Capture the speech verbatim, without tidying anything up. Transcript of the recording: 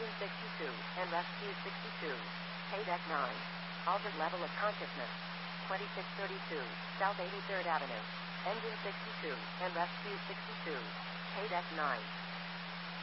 Engine sixty-two, and Rescue sixty-two. Paydeck nine. Altered level of consciousness. twenty-six thirty-two, South eighty-third Avenue. Engine sixty-two, and Rescue sixty-two. Paydeck nine.